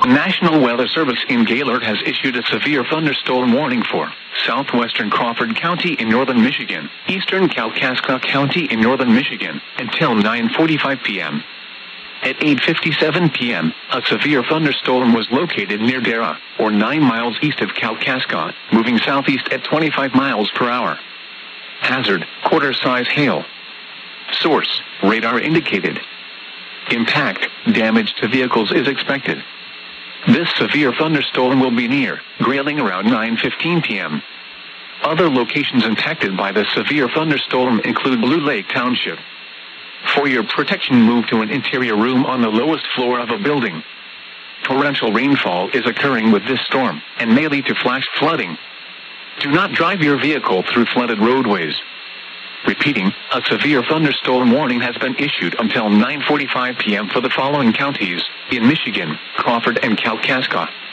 National Weather Service in Gaylord has issued a severe thunderstorm warning for southwestern Crawford County in northern Michigan, eastern Kalkaska County in northern Michigan, until 9:45 p.m. At 8:57 p.m., a severe thunderstorm was located near Dara, or 9 miles east of Kalkaska, moving southeast at 25 miles per hour. Hazard, quarter-size hail. Source, radar indicated. Impact, damage to vehicles is expected. This severe thunderstorm will be near Grayling around 9:15 p.m. Other locations impacted by the severe thunderstorm include Blue Lake Township. For your protection, move to an interior room on the lowest floor of a building. Torrential rainfall is occurring with this storm and may lead to flash flooding. Do not drive your vehicle through flooded roadways. Repeating, a severe thunderstorm warning has been issued until 9:45 p.m. for the following counties in Michigan: Crawford and Kalkaska.